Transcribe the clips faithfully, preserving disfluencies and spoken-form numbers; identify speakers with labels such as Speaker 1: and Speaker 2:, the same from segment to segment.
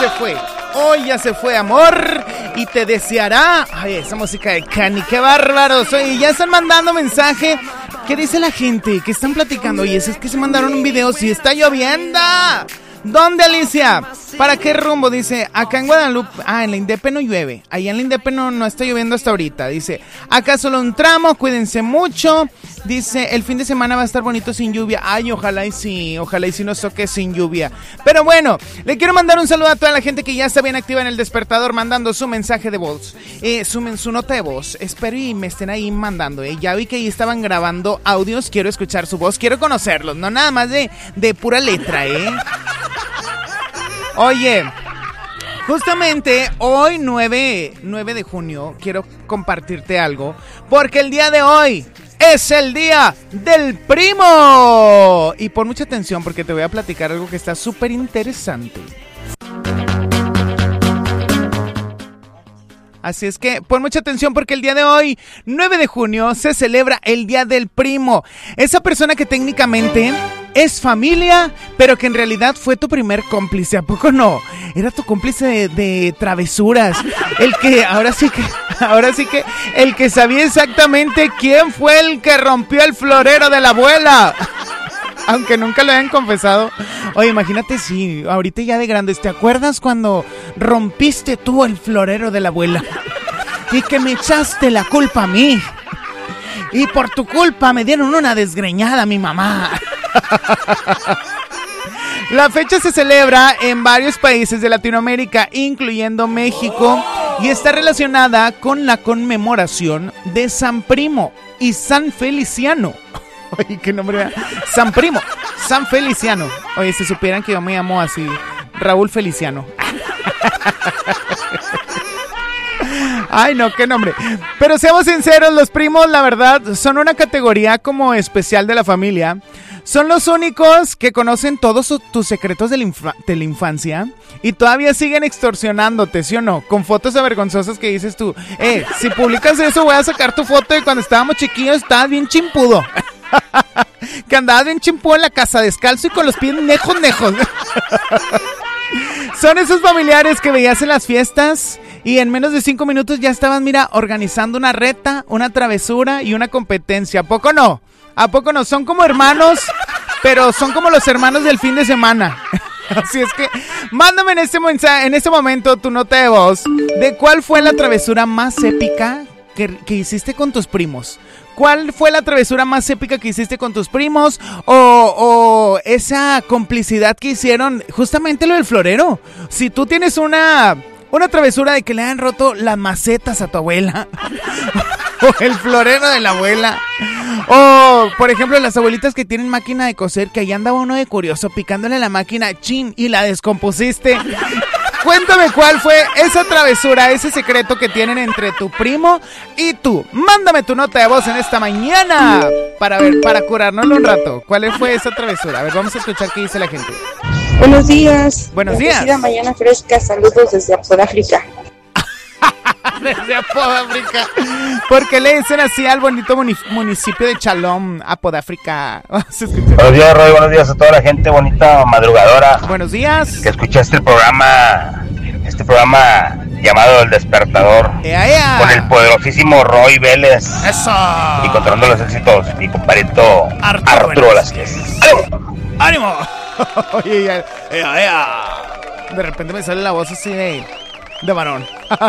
Speaker 1: se fue. Hoy ya se fue, amor. Y te deseará. Ay, esa música de Cani, qué bárbaros. Oye, ya están mandando mensaje. ¿Qué dice la gente? ¿Qué están platicando? Oye, es que se mandaron un video. Si está lloviendo. ¿Dónde, Alicia? ¿Para qué rumbo? Dice, acá en Guadalupe. Ah, en la Indepe no llueve. Allá en la Indepe no, no está lloviendo hasta ahorita. Dice, acá solo un tramo, cuídense mucho. Dice, el fin de semana va a estar bonito sin lluvia. Ay, ojalá y sí, ojalá y sí nos toque sin lluvia. Pero bueno, le quiero mandar un saludo a toda la gente que ya está bien activa en el despertador, mandando su mensaje de voz, eh, su, su nota de voz. Espero y me estén ahí mandando, eh. Ya vi que ahí estaban grabando audios, quiero escuchar su voz, quiero conocerlos, no nada más de, de pura letra, eh. Oye, justamente hoy nueve de junio quiero compartirte algo, porque el día de hoy es el día del primo. Y pon mucha atención porque te voy a platicar algo que está súper interesante. Así es que pon mucha atención porque el día de hoy, nueve de junio, se celebra el Día del Primo. Esa persona que técnicamente es familia, pero que en realidad fue tu primer cómplice. ¿A poco no? Era tu cómplice de, de travesuras. El que, ahora sí que, ahora sí que, el que sabía exactamente quién fue el que rompió el florero de la abuela. Aunque nunca lo hayan confesado. Oye, imagínate si ahorita ya de grandes, ¿te acuerdas cuando rompiste tú el florero de la abuela? Y que me echaste la culpa a mí. Y por tu culpa me dieron una desgreñada a mi mamá. La fecha se celebra en varios países de Latinoamérica, incluyendo México, y está relacionada con la conmemoración de San Primo y San Feliciano. Oye, qué nombre. San Primo, San Feliciano. Oye, si supieran que yo me llamo así, Raúl Feliciano. Ay, no, qué nombre. Pero seamos sinceros, los primos, la verdad, son una categoría como especial de la familia. Son los únicos que conocen todos su, tus secretos de la, infa- de la infancia y todavía siguen extorsionándote, ¿sí o no? Con fotos avergonzosas que dices tú, eh, si publicas eso voy a sacar tu foto de cuando estábamos chiquillos, estabas bien chimpudo. Que andabas bien chimpudo en la casa descalzo y con los pies nejos, nejos. Son esos familiares que veías en las fiestas y en menos de cinco minutos ya estaban, mira, organizando una reta, una travesura y una competencia. ¿A poco no? ¿A poco no? Son como hermanos, pero son como los hermanos del fin de semana. Así es que mándame en este, mensaje, en este momento tu nota de voz de cuál fue la travesura más épica que, que hiciste con tus primos. ¿Cuál fue la travesura más épica que hiciste con tus primos? O, o esa complicidad que hicieron, justamente lo del florero. Si tú tienes una, una travesura de que le han roto las macetas a tu abuela, o el florero de la abuela, o por ejemplo las abuelitas que tienen máquina de coser, que ahí andaba uno de curioso picándole la máquina, chin, y la descompusiste. Cuéntame cuál fue esa travesura, ese secreto que tienen entre tu primo y tú. Mándame tu nota de voz en esta mañana para ver, para curárnoslo un rato. ¿Cuál fue esa travesura? A ver, vamos a escuchar qué dice la gente.
Speaker 2: Buenos días.
Speaker 1: Buenos días.
Speaker 2: Bendecida mañana fresca. Saludos desde Sudáfrica.
Speaker 1: Desde Apodáfrica. ¿Por qué le dicen así al bonito municipio de Chalón, Apodáfrica?
Speaker 3: Buenos días, Roy. Buenos días a toda la gente bonita madrugadora.
Speaker 1: Buenos días.
Speaker 3: Que escuchaste el programa, este programa llamado El Despertador.
Speaker 1: ¡Ea, ea!
Speaker 3: Con el poderosísimo Roy Vélez.
Speaker 1: ¡Eso!
Speaker 3: Y controlando los éxitos, mi compadrito
Speaker 1: Arturo,
Speaker 3: Arturo Velázquez.
Speaker 1: ¡Ánimo! ¡Ánimo! Oye, ea, ea. De repente me sale la voz así de... de varón.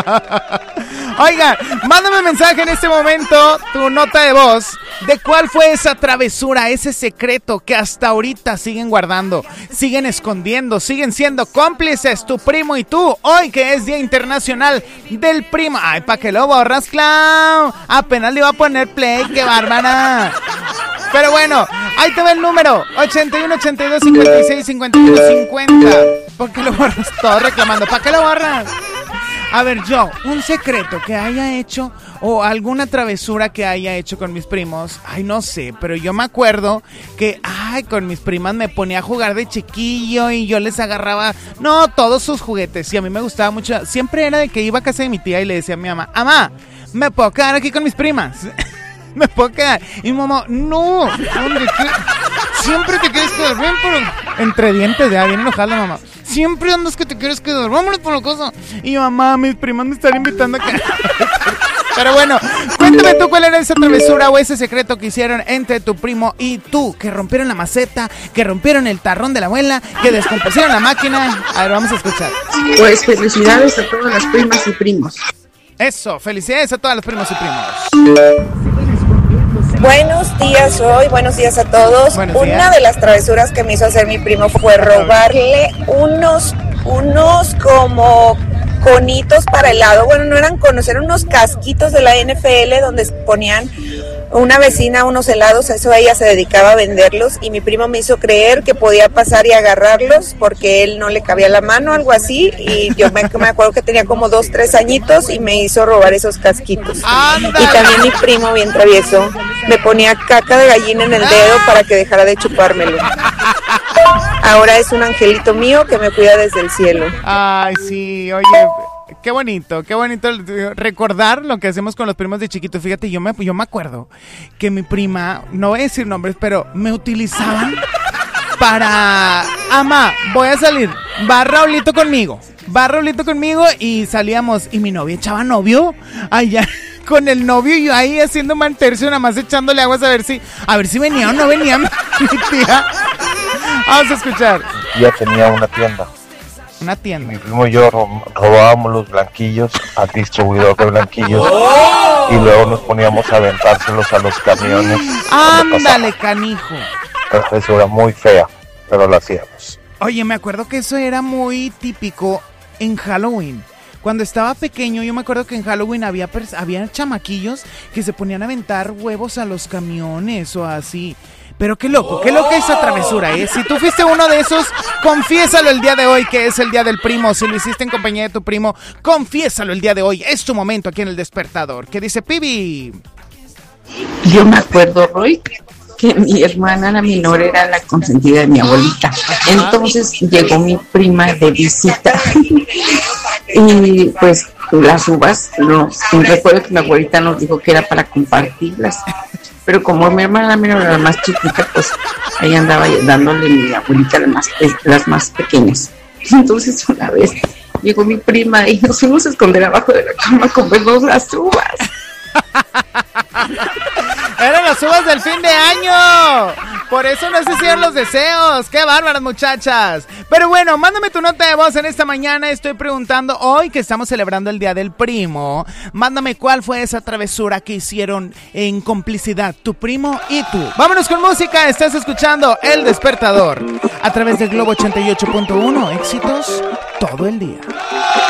Speaker 1: Oiga, mándame mensaje en este momento, tu nota de voz, de cuál fue esa travesura, ese secreto que hasta ahorita siguen guardando, siguen escondiendo, siguen siendo cómplices, tu primo y tú, hoy que es Día Internacional del Primo. Ay, ¿pa' qué lo borras, Clau? Apenas le iba a poner play, qué bárbara. Pero bueno, ahí te va el número, ochenta y uno, ochenta y dos, cincuenta y seis, cincuenta y uno, cincuenta. ¿Por qué lo borras? Todos reclamando, ¿para qué lo borras? A ver, yo, un secreto que haya hecho o alguna travesura que haya hecho con mis primos, ay, no sé, pero yo me acuerdo que, ay, con mis primas me ponía a jugar de chiquillo y yo les agarraba, no, todos sus juguetes, y a mí me gustaba mucho, siempre era de que iba a casa de mi tía y le decía a mi mamá, mamá, ¿me puedo quedar aquí con mis primas? ¿Me puedo quedar? Y mi mamá, no, ¿dónde qué? Siempre te quieres quedar bien, pero entre dientes, ya, bien enojada la mamá. Siempre andas que te quieres quedar. Vámonos por la cosa. Y yo, mamá, mis primas me están invitando a que... Pero bueno, cuéntame tú cuál era esa travesura o ese secreto que hicieron entre tu primo y tú, que rompieron la maceta, que rompieron el tarrón de la abuela, que descompusieron la máquina. A ver, vamos a escuchar.
Speaker 2: Pues felicidades a todas las primas y primos.
Speaker 1: Eso, felicidades a todas las primas y primos.
Speaker 4: Buenos días hoy, buenos días a todos.
Speaker 1: Buenos
Speaker 4: Una
Speaker 1: días.
Speaker 4: de las travesuras que me hizo hacer mi primo fue robarle unos, unos como conitos para helado. Bueno, no eran conos, eran unos casquitos de la N F L donde ponían una vecina unos helados, a eso ella se dedicaba a venderlos y mi primo me hizo creer que podía pasar y agarrarlos porque él no le cabía la mano, algo así, y yo me, me acuerdo que tenía como dos, tres añitos y me hizo robar esos casquitos.
Speaker 1: ¡Ándale!
Speaker 4: Y también mi primo, bien travieso, me ponía caca de gallina en el dedo para que dejara de chupármelo. Ahora es un angelito mío que me cuida desde el cielo.
Speaker 1: Ay, sí, oye, qué bonito, qué bonito recordar lo que hacemos con los primos de chiquitos. Fíjate, yo me, yo me acuerdo que mi prima, no voy a decir nombres, pero me utilizaban para... Ama, voy a salir, va Raulito conmigo, va Raulito conmigo y salíamos y mi novia echaba novio allá con el novio y yo ahí haciendo mantercio, nada más echándole aguas a ver si, a ver si venía o no venía mi tía. Vamos a escuchar.
Speaker 5: Ya tenía una tienda.
Speaker 1: Una tienda.
Speaker 5: Mi primo y yo ro- robábamos los blanquillos al distribuidor de blanquillos ¡oh! Y luego nos poníamos a aventárselos a los camiones.
Speaker 1: Ándale, canijo.
Speaker 5: Eso era muy fea, pero lo hacíamos.
Speaker 1: Oye, me acuerdo que eso era muy típico en Halloween. Cuando estaba pequeño, yo me acuerdo que en Halloween había, pers- había chamaquillos que se ponían a aventar huevos a los camiones o así. Pero qué loco, qué loca esa travesura, ¿eh? Si tú fuiste uno de esos, confiésalo el día de hoy, que es el día del primo. Si lo hiciste en compañía de tu primo, confiésalo el día de hoy. Es tu momento aquí en El Despertador. ¿Qué dice Pibi?
Speaker 2: Yo me acuerdo, Roy, que mi hermana, la menor, era la consentida de mi abuelita. Entonces llegó mi prima de visita y pues las uvas, no, recuerdo que mi abuelita nos dijo que era para compartirlas. Pero como mi hermana la menor era la más chiquita, pues ella andaba dándole a mi abuelita las más, las más pequeñas. Entonces una vez llegó mi prima y nos fuimos a esconder abajo de la cama a comernos las uvas.
Speaker 1: Eran las uvas del fin de año. Por eso no se hicieron los deseos. Qué bárbaras, muchachas. Pero bueno, mándame tu nota de voz en esta mañana. Estoy preguntando, hoy que estamos celebrando el Día del Primo, mándame cuál fue esa travesura que hicieron en complicidad tu primo y tú. Vámonos con música. Estás escuchando El Despertador a través de Globo ochenta y ocho punto uno. Éxitos todo el día.